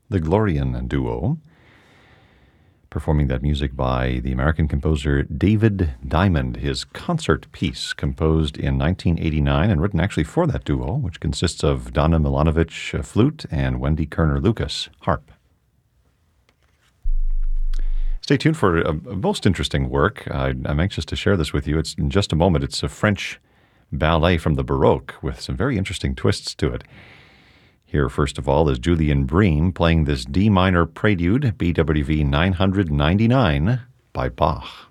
the Glorian Duo, performing that music by the American composer David Diamond, his concert piece composed in 1989 and written actually for that duo, which consists of Donna Milanovic, flute, and Wendy Kerner-Lucas, harp. Stay tuned for a most interesting work. I'm anxious to share this with you. It's in just a moment. It's a French ballet from the Baroque with some very interesting twists to it. Here, first of all, is Julian Bream playing this D minor prelude, BWV 999 by Bach.